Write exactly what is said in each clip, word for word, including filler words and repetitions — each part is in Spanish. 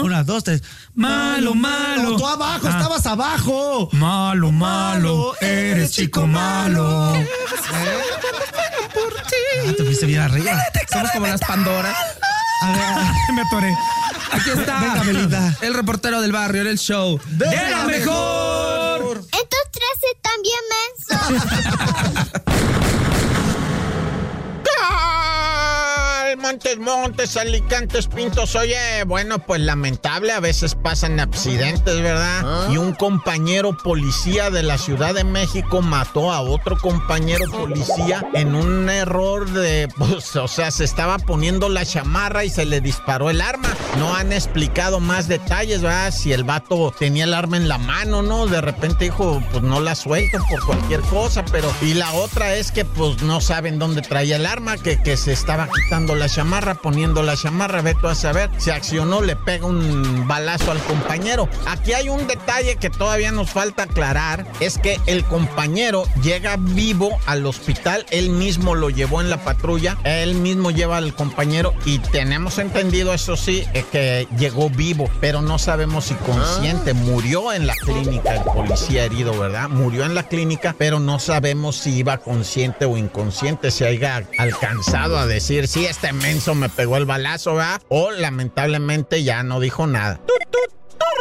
Una, dos, tres. Malo, malo. No, tú abajo, ah. estabas abajo. Malo, malo, eres chico malo. ¿Eh? Ah, te fuiste bien arriba. Somos como las Pandoras. A ver, me atoré. Aquí está. Venga, Belinda. El reportero del barrio en el show. ¡De, de la mejor! Estos tres están bien mensos. Montes, Montes, Alicantes, Pintos. Oye, bueno, pues lamentable, a veces pasan accidentes, ¿verdad? ¿Ah? Y un compañero policía de la Ciudad de México mató a otro compañero policía en un error de, pues, o sea, se estaba poniendo la chamarra y se le disparó el arma. No han explicado más detalles, ¿verdad? Si el vato tenía el arma en la mano, ¿no? De repente dijo, pues no la suelto por cualquier cosa, pero... Y la otra es que, pues, no saben dónde traía el arma, que, que se estaba quitando la chamarra, poniendo la chamarra, ve tú a saber, se accionó, le pega un balazo al compañero. Aquí hay un detalle que todavía nos falta aclarar, es que el compañero llega vivo al hospital, él mismo lo llevó en la patrulla, él mismo lleva al compañero y tenemos entendido, eso sí, que llegó vivo, pero no sabemos si consciente, murió en la clínica el policía herido, ¿verdad? Murió en la clínica, pero no sabemos si iba consciente o inconsciente, si haya alcanzado a decir, sí, este menso me pegó el balazo, ¿verdad? O lamentablemente ya no dijo nada. ¡Tut, tut!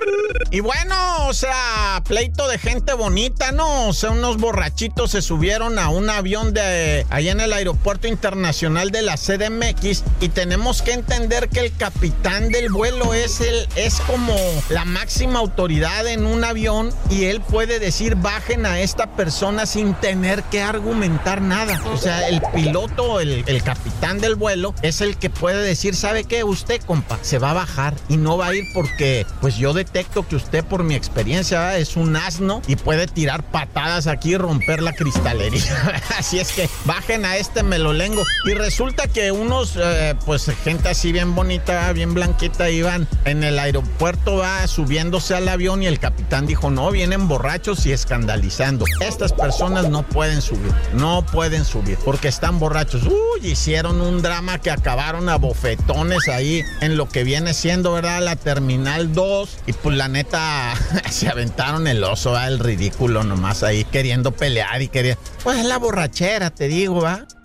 Y bueno, o sea, pleito de gente bonita, ¿no? O sea, unos borrachitos se subieron a un avión de allá en el Aeropuerto Internacional de la C D M X y tenemos que entender que el capitán del vuelo es el es como la máxima autoridad en un avión y él puede decir bajen a esta persona sin tener que argumentar nada. O sea, el piloto, el, el capitán del vuelo es el que puede decir, ¿sabe qué? Usted, compa, se va a bajar y no va a ir porque, pues yo detecto que usted, por mi experiencia, es un asno y puede tirar patadas aquí y romper la cristalería. Así es que bajen a este melolengo. Y resulta que unos, eh, pues gente así bien bonita, bien blanquita, iban en el aeropuerto, va subiéndose al avión y el capitán dijo, no, vienen borrachos y escandalizando. Estas personas no pueden subir, no pueden subir porque están borrachos. Uy, hicieron un drama que acabaron a bofetones ahí en lo que viene siendo, ¿verdad? La Terminal dos. Y pues la neta, se aventaron el oso, ¿va? El ridículo nomás ahí, queriendo pelear y queriendo... Pues es la borrachera, te digo, ¿va?